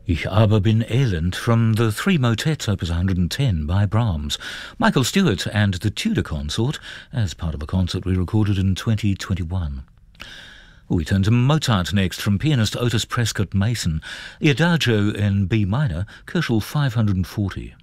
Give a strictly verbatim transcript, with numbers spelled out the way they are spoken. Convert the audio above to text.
Ich aber bin elend from the Three Motets, opus one hundred ten by Brahms. Michael Stewart and the Tudor Consort, as part of a concert we recorded in twenty twenty-one. We turn to Mozart next, from pianist Otis Prescott Mason, the Adagio in B minor, Köchel five hundred forty.